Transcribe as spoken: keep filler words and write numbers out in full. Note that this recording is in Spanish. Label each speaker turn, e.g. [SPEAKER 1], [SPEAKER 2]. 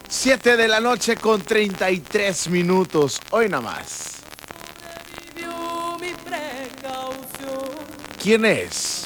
[SPEAKER 1] Siete de la noche con treinta y tres minutos. Hoy nada más. ¿Quién es?